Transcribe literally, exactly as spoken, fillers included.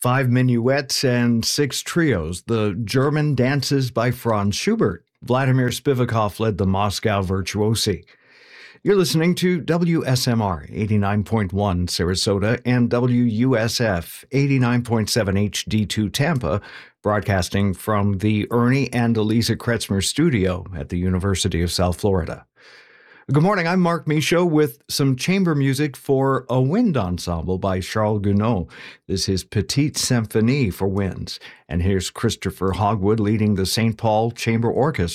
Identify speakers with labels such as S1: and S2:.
S1: Five minuets and six trios, the German dances by Franz Schubert. Vladimir Spivakov led the Moscow Virtuosi. You're listening to W S M R eighty-nine point one Sarasota and W U S F eighty-nine point seven H D two Tampa, broadcasting from the Ernie and Eliza Kretzmer studio at the University of South Florida. Good morning, I'm Mark Michaud with some chamber music for a wind ensemble by Charles Gounod. This is Petite Symphonie for winds. And here's Christopher Hogwood leading the Saint Paul Chamber Orchestra.